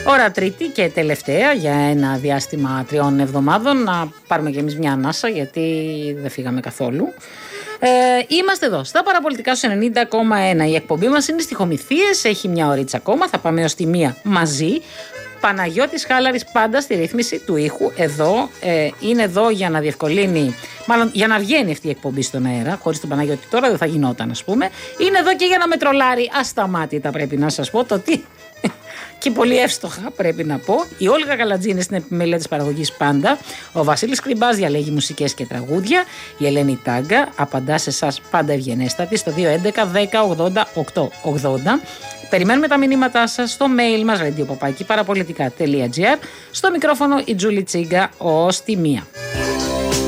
Ώρα Τρίτη και τελευταία για ένα διάστημα 3 εβδομάδων. Να πάρουμε κι εμείς μια ανάσα, γιατί δεν φύγαμε καθόλου. Είμαστε εδώ στα Παραπολιτικά στους 90,1. Η εκπομπή μας είναι στιχομυθίες, έχει μια ωρίτσα ακόμα, θα πάμε ως τη 1 μαζί. Παναγιώτης Χάλαρης πάντα στη ρύθμιση του ήχου εδώ, είναι εδώ για να διευκολύνει, μάλλον για να βγαίνει αυτή η εκπομπή στον αέρα. Χωρίς τον Παναγιώτη τώρα δεν θα γινόταν, ας πούμε. Είναι εδώ και για να με τρολάρει ασταμάτητα, πρέπει να σας πω το τι. Και πολύ εύστοχα πρέπει να πω. Η Όλγα Καλατζή είναι στην επιμέλεια της παραγωγής πάντα. Ο Βασίλης Κρυμπάς διαλέγει μουσικές και τραγούδια. Η Ελένη Τάγκα απαντά σε εσάς πάντα ευγενέστατη στο 211 10 80 880. Περιμένουμε τα μηνύματά σας στο mail μας radio@parapolitica.gr. Στο μικρόφωνο η Τζούλη Τσίγκα ως τη 1.